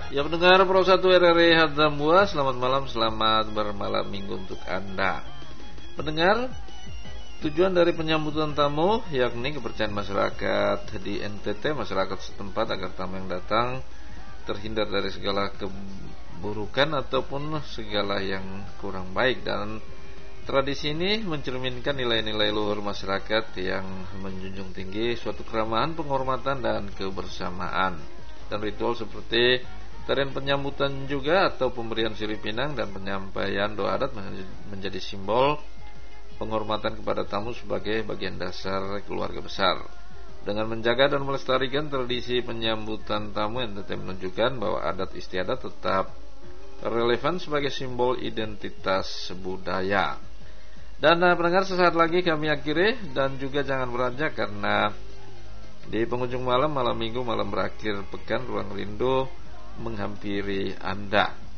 Ya pendengar Pro 1 RRI Hadamwa, selamat malam, selamat bermalam minggu untuk Anda. Pendengar, tujuan dari penyambutan tamu yakni kepercayaan masyarakat di NTT, masyarakat setempat, agar tamu yang datang terhindar dari segala keburukan ataupun segala yang kurang baik. Dan tradisi ini mencerminkan nilai-nilai luhur masyarakat yang menjunjung tinggi suatu keramahan, penghormatan, dan kebersamaan. Dan ritual seperti tarian penyambutan juga atau pemberian sirih pinang dan penyampaian doa adat menjadi simbol penghormatan kepada tamu sebagai bagian dasar keluarga besar. Dengan menjaga dan melestarikan tradisi penyambutan tamu, NTT menunjukkan bahwa adat istiadat tetap relevan sebagai simbol identitas budaya. Dan pendengar, sesaat lagi kami akhiri, dan juga jangan beranjak karena di penghujung malam minggu, malam berakhir pekan, ruang rindu menghampiri Anda.